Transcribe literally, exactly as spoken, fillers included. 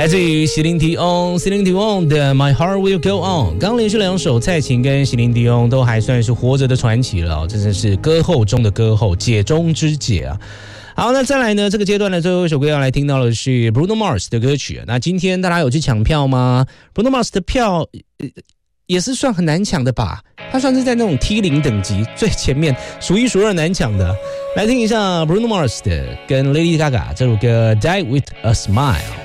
来自于席琳迪翁，席琳迪翁的 My Heart Will Go On。刚连续两首，蔡琴跟席琳迪翁都还算是活着的传奇了、哦，真的是歌后中的歌后，姐中之姐啊。好，那再来呢？这个阶段的最后一首歌要来听到的是 Bruno Mars 的歌曲。那今天大家有去抢票吗 ？Bruno Mars 的票、呃、也是算很难抢的吧？他算是在那种 T 零 等级最前面，数一数二难抢的。来听一下 Bruno Mars 的跟 Lady Gaga 这首歌《Die with a Smile》。